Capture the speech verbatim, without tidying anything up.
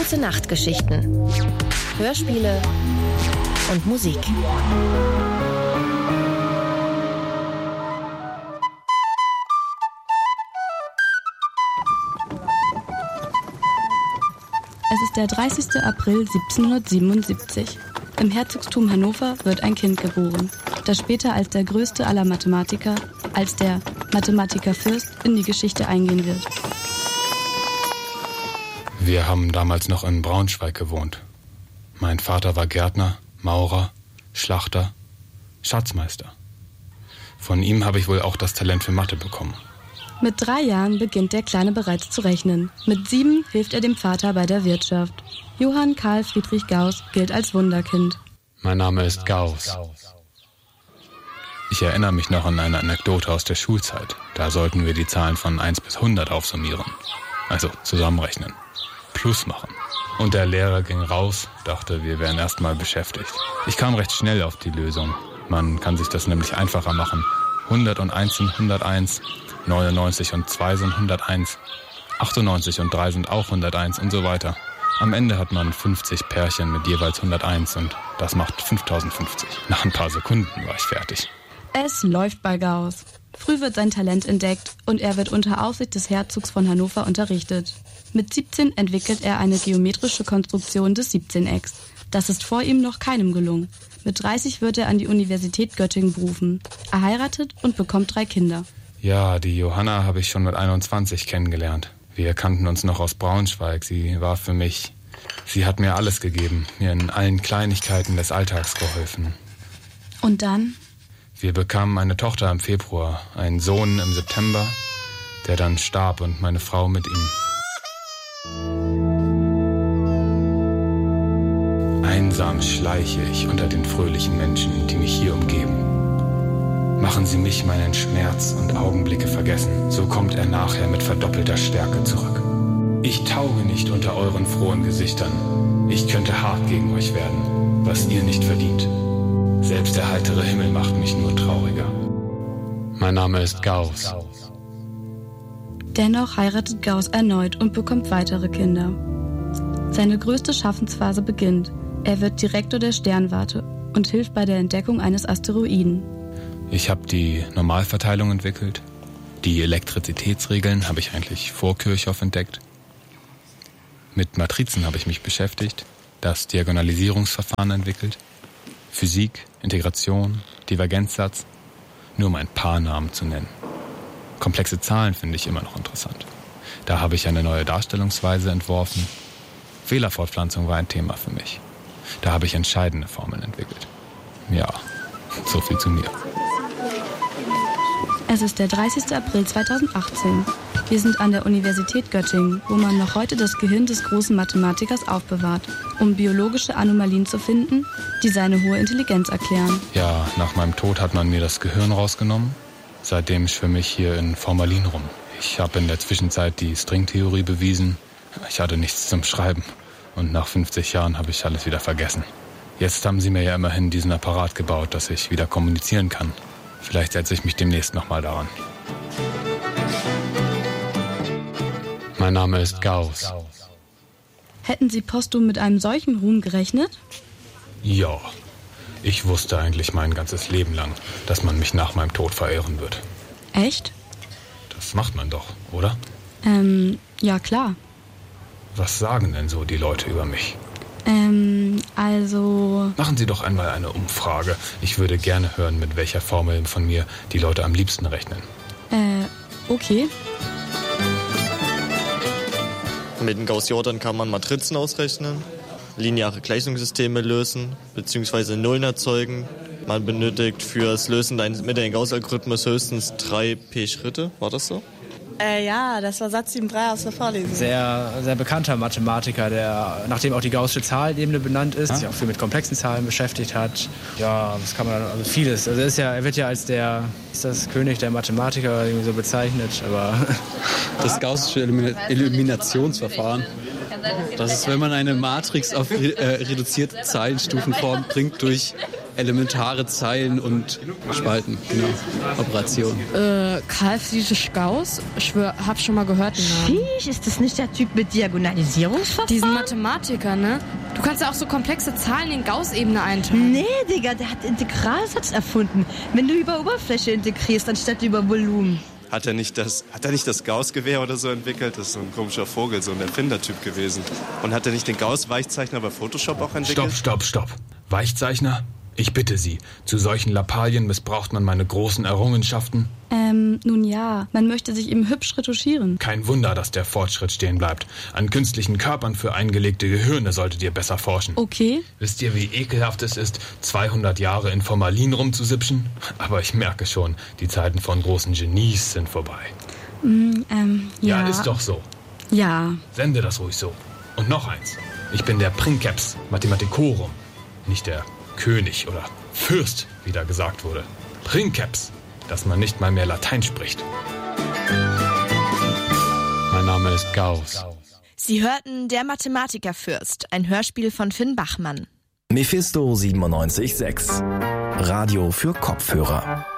Große Nachtgeschichten, Hörspiele und Musik. Es ist der dreißigste April siebzehnhundertsiebenundsiebzig. Im Herzogstum Hannover wird ein Kind geboren, das später als der größte aller Mathematiker, als der Mathematikerfürst in die Geschichte eingehen wird. Wir haben damals noch in Braunschweig gewohnt. Mein Vater war Gärtner, Maurer, Schlachter, Schatzmeister. Von ihm habe ich wohl auch das Talent für Mathe bekommen. Mit drei Jahren beginnt der Kleine bereits zu rechnen. Mit sieben hilft er dem Vater bei der Wirtschaft. Johann Karl Friedrich Gauß gilt als Wunderkind. Mein Name ist Gauß. Ich erinnere mich noch an eine Anekdote aus der Schulzeit. Da sollten wir die Zahlen von eins bis hundert aufsummieren. Also zusammenrechnen. Plus machen. Und der Lehrer ging raus, dachte, wir wären erstmal beschäftigt. Ich kam recht schnell auf die Lösung. Man kann sich das nämlich einfacher machen. hundert und eins sind hunderteins, neunundneunzig und zwei sind hunderteins, achtundneunzig und drei sind auch hunderteins und so weiter. Am Ende hat man fünfzig Pärchen mit jeweils hunderteins und das macht fünftausendfünfzig. Nach ein paar Sekunden war ich fertig. Es läuft bei Gauß. Früh wird sein Talent entdeckt und er wird unter Aufsicht des Herzogs von Hannover unterrichtet. Mit siebzehn entwickelt er eine geometrische Konstruktion des siebzehnecks. Das ist vor ihm noch keinem gelungen. Mit dreißig wird er an die Universität Göttingen berufen. Er heiratet und bekommt drei Kinder. Ja, die Johanna habe ich schon mit einundzwanzig kennengelernt. Wir kannten uns noch aus Braunschweig. Sie war für mich... Sie hat mir alles gegeben, mir in allen Kleinigkeiten des Alltags geholfen. Und dann? Wir bekamen eine Tochter im Februar, einen Sohn im September, der dann starb und meine Frau mit ihm. Einsam schleiche ich unter den fröhlichen Menschen, die mich hier umgeben. Machen Sie mich meinen Schmerz und Augenblicke vergessen, so kommt er nachher mit verdoppelter Stärke zurück. Ich tauge nicht unter euren frohen Gesichtern. Ich könnte hart gegen euch werden, was ihr nicht verdient. Selbst der heitere Himmel macht mich nur trauriger. Mein Name ist Gauß. Dennoch heiratet Gauß erneut und bekommt weitere Kinder. Seine größte Schaffensphase beginnt. Er wird Direktor der Sternwarte und hilft bei der Entdeckung eines Asteroiden. Ich habe die Normalverteilung entwickelt. Die Elektrizitätsregeln habe ich eigentlich vor Kirchhoff entdeckt. Mit Matrizen habe ich mich beschäftigt, das Diagonalisierungsverfahren entwickelt, Physik, Integration, Divergenzsatz, nur um ein paar Namen zu nennen. Komplexe Zahlen finde ich immer noch interessant. Da habe ich eine neue Darstellungsweise entworfen. Fehlerfortpflanzung war ein Thema für mich. Da habe ich entscheidende Formeln entwickelt. Ja, so viel zu mir. Es ist der dreißigste April zweitausendachtzehn. Wir sind an der Universität Göttingen, wo man noch heute das Gehirn des großen Mathematikers aufbewahrt, um biologische Anomalien zu finden, die seine hohe Intelligenz erklären. Ja, nach meinem Tod hat man mir das Gehirn rausgenommen. Seitdem schwimme ich hier in Formalin rum. Ich habe in der Zwischenzeit die Stringtheorie bewiesen. Ich hatte nichts zum Schreiben. Und nach fünfzig Jahren habe ich alles wieder vergessen. Jetzt haben sie mir ja immerhin diesen Apparat gebaut, dass ich wieder kommunizieren kann. Vielleicht setze ich mich demnächst nochmal daran. Mein Name ist Gauß. Hätten Sie posthum mit einem solchen Ruhm gerechnet? Ja, ich wusste eigentlich mein ganzes Leben lang, dass man mich nach meinem Tod verehren wird. Echt? Das macht man doch, oder? Ähm, ja klar. Was sagen denn so die Leute über mich? Ähm, also... Machen Sie doch einmal eine Umfrage. Ich würde gerne hören, mit welcher Formel von mir die Leute am liebsten rechnen. Äh, okay. Mit dem Gauß-Jordan kann man Matrizen ausrechnen, lineare Gleichungssysteme lösen bzw. Nullen erzeugen. Man benötigt für das Lösen mit dem Gauß-Algorithmus höchstens drei P-Schritte. War das so? Äh, ja, das war Satz sieben drei aus der Vorlesung. Sehr, sehr bekannter Mathematiker, der nachdem auch die Gaußsche Zahlenebene benannt ist, sich auch viel mit komplexen Zahlen beschäftigt hat. Ja, was kann man dann, also vieles. Also er ist ja, er wird ja als der, ist das König der Mathematiker irgendwie so bezeichnet, aber... Das gaußsche Eliminationsverfahren. Das ist, wenn man eine Matrix auf äh, reduzierte Zahlenstufenform bringt durch elementare Zeilen und Spalten, genau, Operationen. Äh, Carl Friedrich Gauss? Ich schwör, hab schon mal gehört den Namen. Fisch, ist das nicht der Typ mit Diagonalisierungsverfahren? Diesen Mathematiker, ne? Du kannst ja auch so komplexe Zahlen in Gauss-Ebene einteilen. Nee, Digga, der hat Integralsatz erfunden. Wenn du über Oberfläche integrierst, anstatt über Volumen. Hat er nicht das, hat er nicht das Gauss-Gewehr oder so entwickelt? Das ist so ein komischer Vogel, so ein Erfindertyp gewesen. Und hat er nicht den Gauss-Weichzeichner bei Photoshop auch entwickelt? Stopp, stopp, stopp. Weichzeichner? Ich bitte Sie, zu solchen Lappalien missbraucht man meine großen Errungenschaften? Ähm, nun ja, man möchte sich eben hübsch retuschieren. Kein Wunder, dass der Fortschritt stehen bleibt. An künstlichen Körpern für eingelegte Gehirne solltet ihr besser forschen. Okay. Wisst ihr, wie ekelhaft es ist, zweihundert Jahre in Formalin rumzusipschen? Aber ich merke schon, die Zeiten von großen Genies sind vorbei. Mm, ähm, ja. Ja, ist doch so. Ja. Sende das ruhig so. Und noch eins. Ich bin der Princeps Mathematicorum, nicht der König oder Fürst, wie da gesagt wurde. Princeps, dass man nicht mal mehr Latein spricht. Mein Name ist Gauss. Sie hörten Der Mathematikerfürst, ein Hörspiel von Finn Bachmann. Mephisto siebenundneunzig Komma sechs. Radio für Kopfhörer.